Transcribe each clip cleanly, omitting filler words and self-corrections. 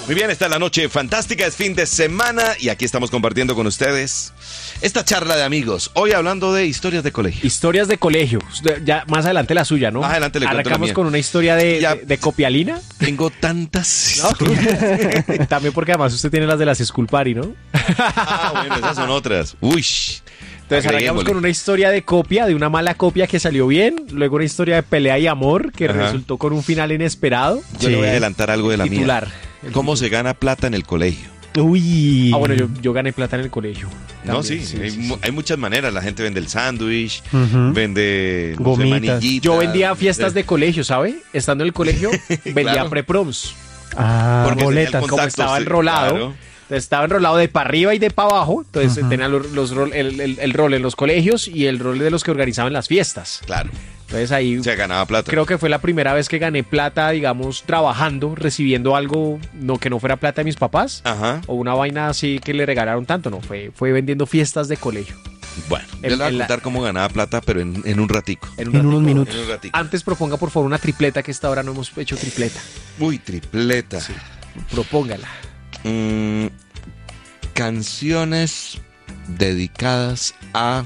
Muy bien, está la noche fantástica, es fin de semana y aquí estamos compartiendo con ustedes esta charla de amigos. Hoy hablando de historias de colegio. Historias de colegio. Ya más adelante la suya, ¿no? Más adelante le cuento la Arrancamos mía. con una historia de copialina. Tengo tantas ¿No? historias. También porque además usted tiene las de las School Party, ¿no? Ah, bueno, esas son otras. Uy. Entonces arrancamos con una historia de copia, de una mala copia que salió bien, luego una historia de pelea y amor que Ajá. resultó con un final inesperado. Yo le voy a adelantar algo de la Titular. mía. ¿Cómo se gana plata en el colegio? Uy. Ah, bueno, yo gané plata en el colegio. No, También, sí, hay muchas maneras. La gente vende el sándwich, Ujú. vende no sé, Gomitas. manillitas. Yo vendía fiestas de colegio, ¿sabe? Estando en el colegio, vendía Claro. pre-proms. Ah, Porque tenía el boletas. contacto, Como estaba sí, enrolado. claro. Estaba enrolado de para arriba y de para abajo, entonces Ajá. tenía el rol en los colegios y el rol de los que organizaban las fiestas. Claro, Entonces ahí se ganaba plata. creo que fue la primera vez que gané plata, digamos, trabajando, recibiendo algo que no fuera plata de mis papás. Ajá. O una vaina así que le regalaron tanto, no, fue vendiendo fiestas de colegio. Bueno, yo En- le voy a en la- contar cómo ganaba plata, pero en un ratico. un En ratico. unos minutos. En un ratico. Antes proponga por favor una tripleta, que esta hora no hemos hecho tripleta. Uy, tripleta. Propóngala. Mm, canciones dedicadas a...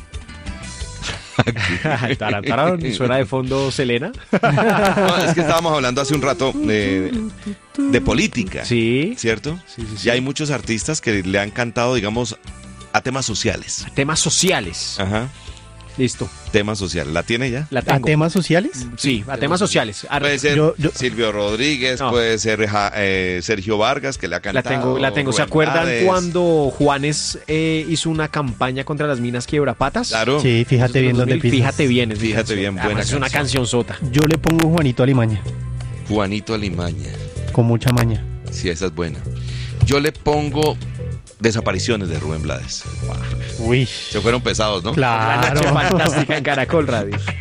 Tarán, tarán, suena de fondo Selena. No, es que estábamos hablando hace un rato de política, Sí. ¿cierto? Sí, sí, sí. Y hay muchos artistas que le han cantado, digamos, a temas sociales. Temas sociales. Ajá, Listo. temas sociales. ¿La tiene ya? La ¿A tengo. temas sociales? Sí, a temas sociales. Puede ser Yo- Silvio Rodríguez, No. puede ser Sergio Vargas, que le ha La cantado. tengo. ¿Se Rubén acuerdan Blades? cuando Juanes hizo una campaña contra las minas quiebrapatas? Claro. Sí, fíjate bien dónde pisas. Fíjate bien. es mi Fíjate canción. bien, buena Además, es una canción. canción sota. Yo le pongo Juanito Alimaña, Juanito Alimaña. con mucha maña. Sí, esa es buena. Yo le pongo Desapariciones de Rubén Blades. Uy. Se fueron pesados, ¿no? La noche Claro. fantástica en Caracol Radio.